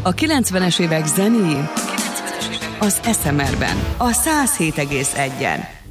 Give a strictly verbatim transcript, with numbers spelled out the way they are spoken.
A kilencvenes évek zenéjén az es em erben, a száz hét egész egyen.